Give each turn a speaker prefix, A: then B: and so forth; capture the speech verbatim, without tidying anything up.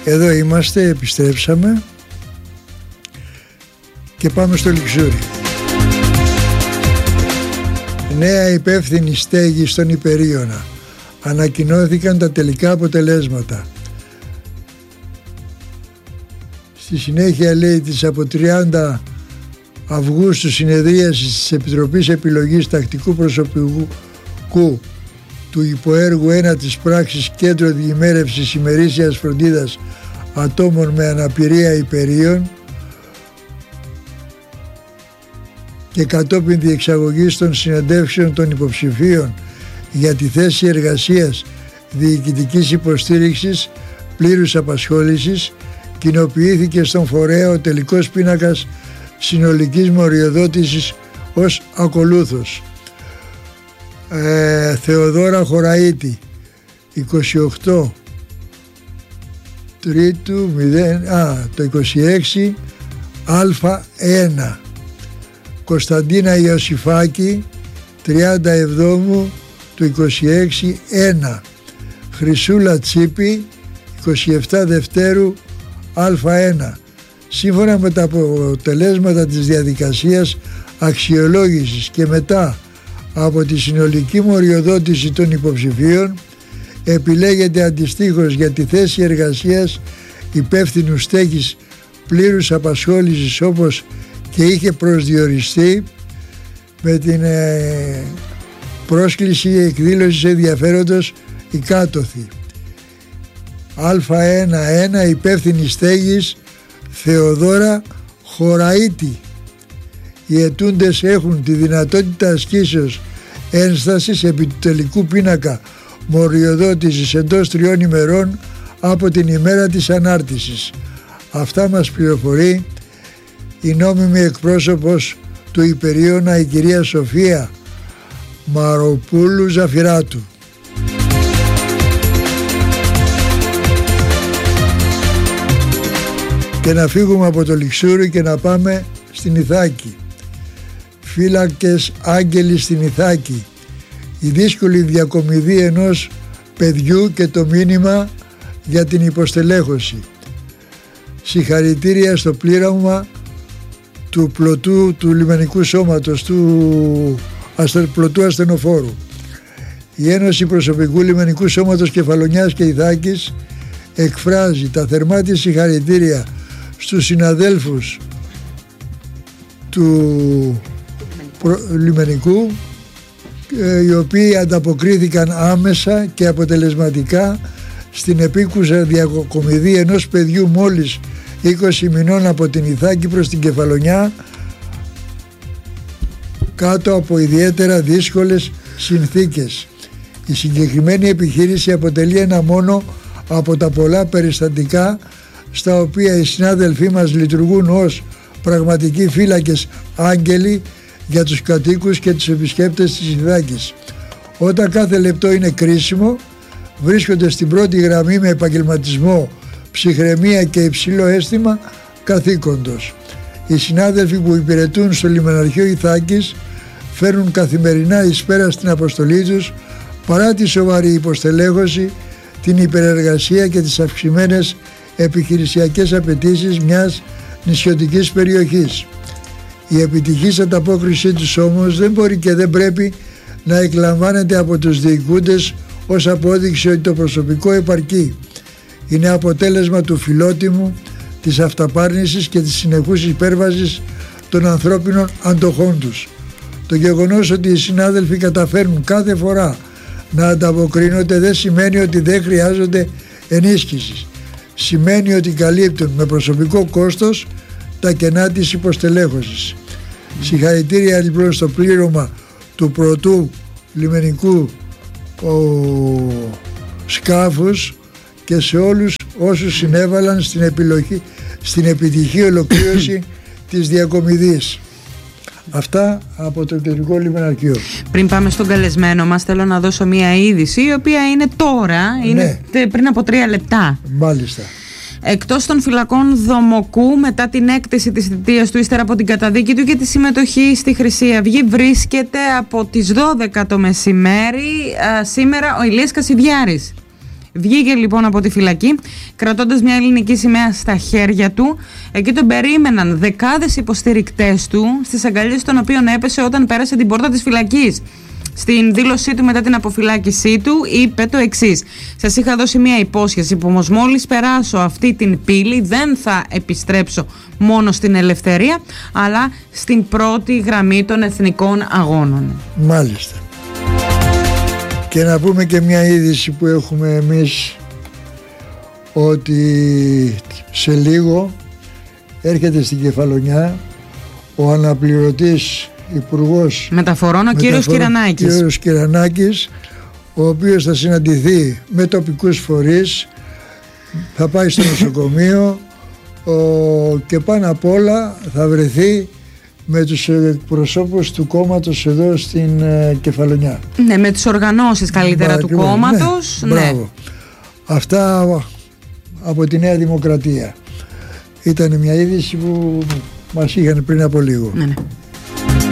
A: Εδώ είμαστε, επιστρέψαμε και πάμε στο Λιξούρι. Νέα υπεύθυνη στέγη στον Υπερίωνα. Ανακοινώθηκαν τα τελικά αποτελέσματα. Στη συνέχεια, λέει, της από τριάντα Αυγούστου συνεδρίασης της Επιτροπής Επιλογής Τακτικού Προσωπικού του Υποέργου ένα της πράξης Κέντρο Διημέρευσης Ημερήσιας Φροντίδας Ατόμων με Αναπηρία Υπερίων και κατόπιν διεξαγωγής των συνεντεύξεων των υποψηφίων για τη θέση εργασίας διοικητικής υποστήριξης πλήρους απασχόλησης, κοινοποιήθηκε στον φορέα ο τελικός πίνακας συνολικής μοριοδότησης ως ακολούθως. Ε, Θεοδόρα Χωραΐτη, είκοσι οκτώ Τρίτου μηδέν, α, το είκοσι έξι Α ένα. Κωνσταντίνα Ιωσήφακη, τριάντα εβδόμου του είκοσι έξι ένα. Χρυσούλα Τσίπη, είκοσι επτά Δευτέρου Α ένα. Σύμφωνα με τα αποτελέσματα της διαδικασίας αξιολόγησης και μετά από τη συνολική μοριοδότηση των υποψηφίων, επιλέγεται αντιστοίχως για τη θέση εργασίας υπεύθυνου στέγης πλήρους απασχόλησης όπως και είχε προσδιοριστεί με την ε, πρόσκληση εκδήλωσης ενδιαφέροντος η κάτωθη. Α ένα ένα υπεύθυνη στέγης Θεοδόρα Χωραΐτη. Οι αιτούντες έχουν τη δυνατότητα ασκήσεως ένστασης επί του τελικού πίνακα μοριοδότησης εντός τριών ημερών από την ημέρα της ανάρτησης. Αυτά μας πληροφορεί η νόμιμη εκπρόσωπος του Υπερίωνα, η κυρία Σοφία Μαροπούλου Ζαφυράτου. Και να φύγουμε από το Λιξούρι και να πάμε στην Ιθάκη. Φύλακες άγγελοι στην Ιθάκη. Η δύσκολη διακομιδή ενός παιδιού και το μήνυμα για την υποστελέχωση. Συγχαρητήρια στο πλήρωμα του πλωτού του λιμενικού σώματος του πλωτού ασθενοφόρου. Η Ένωση Προσωπικού Λιμενικού Σώματος Κεφαλονιάς και Ιθάκης εκφράζει τα θερμά της συγχαρητήρια στους συναδέλφους του προ... λιμενικού, οι οποίοι ανταποκρίθηκαν άμεσα και αποτελεσματικά στην επίκουσα διακομιδή ενός παιδιού μόλις είκοσι μηνών από την Ιθάκη προς την Κεφαλονιά κάτω από ιδιαίτερα δύσκολες συνθήκες. Η συγκεκριμένη επιχείρηση αποτελεί ένα μόνο από τα πολλά περιστατικά στα οποία οι συνάδελφοί μας λειτουργούν ως πραγματικοί φύλακες άγγελοι για τους κατοίκους και τους επισκέπτες της Ιθάκης. Όταν κάθε λεπτό είναι κρίσιμο, βρίσκονται στην πρώτη γραμμή με επαγγελματισμό, ψυχραιμία και υψηλό αίσθημα καθήκοντος. Οι συνάδελφοι που υπηρετούν στο λιμεναρχείο Ιθάκης φέρνουν καθημερινά εις πέρα στην αποστολή τους παρά τη σοβαρή υποστελέχωση, την υπερεργασία και τις αυξημένες επιχειρησιακές απαιτήσεις μιας νησιωτικής περιοχής. Η επιτυχής ανταπόκρισή τους όμως δεν μπορεί και δεν πρέπει να εκλαμβάνεται από τους διοικούντες ως απόδειξη ότι το προσωπικό επαρκεί. Είναι αποτέλεσμα του φιλότιμου, της αυταπάρνησης και της συνεχούς υπέρβασης των ανθρώπινων αντοχών τους. Το γεγονός ότι οι συνάδελφοι καταφέρνουν κάθε φορά να ανταποκρίνονται δεν σημαίνει ότι δεν χρειάζονται ενίσχυση. Σημαίνει ότι καλύπτουν με προσωπικό κόστος τα κενά της υποστελέχωσης. Συγχαρητήρια λοιπόν στο πλήρωμα του πρωτού λιμενικού ο, σκάφους και σε όλους όσους συνέβαλαν στην, επιλογή, στην επιτυχή ολοκλήρωση της διακομιδής. Αυτά από το Κεντρικό Λιμεναρχείο.
B: Πριν πάμε στον καλεσμένο μας, θέλω να δώσω μία είδηση η οποία είναι τώρα, είναι ναι. πριν από τρία λεπτά.
A: Μάλιστα.
B: Εκτός των φυλακών Δομοκού, μετά την έκτηση της θητείας του ύστερα από την καταδίκη του και τη συμμετοχή στη Χρυσή Αυγή, βρίσκεται από τις δώδεκα το μεσημέρι α, σήμερα ο Ηλίας Κασιδιάρης. Βγήκε λοιπόν από τη φυλακή κρατώντας μια ελληνική σημαία στα χέρια του. Εκεί τον περίμεναν δεκάδες υποστηρικτές του, στις αγκαλιές των οποίων έπεσε όταν πέρασε την πόρτα της φυλακής. Στην δήλωσή του μετά την αποφυλάκησή του είπε το εξής: σας είχα δώσει μια υπόσχεση που όμως μόλις περάσω αυτή την πύλη δεν θα επιστρέψω μόνο στην ελευθερία αλλά στην πρώτη γραμμή των εθνικών αγώνων.
A: Μάλιστα. Και να πούμε και μια είδηση που έχουμε εμείς, ότι σε λίγο έρχεται στην Κεφαλονιά ο αναπληρωτής Υπουργός
B: Μεταφορών, ο κύριος Κυρανάκης.
A: κύριος Κυρανάκης, ο οποίος θα συναντηθεί με τοπικούς φορείς, θα πάει στο νοσοκομείο ο, και πάνω απ' όλα θα βρεθεί με τους προσώπους του κόμματος εδώ στην ε, Κεφαλονιά.
B: Ναι, με τις οργανώσεις καλύτερα του κόμματος.
A: Ναι, μπράβο. Αυτά από τη Νέα Δημοκρατία. Ήταν μια είδηση που μας είχαν πριν από λίγο.
B: Ναι, ναι.